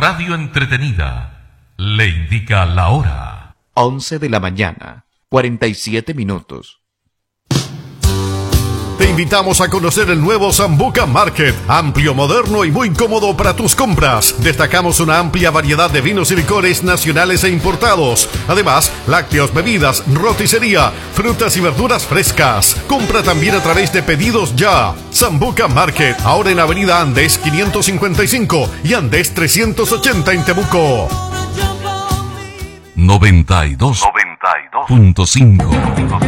radio entretenida le indica la hora. 11 de la mañana, 47 minutos. Te invitamos a conocer el nuevo Sambuca Market, amplio, moderno y muy cómodo para tus compras. Destacamos una amplia variedad de vinos y licores nacionales e importados. Además, lácteos, bebidas, roticería, frutas y verduras frescas. Compra también a través de Pedidos Ya. Sambuca Market, ahora en Avenida Andes 555 y Andes 380 en Temuco. 92.5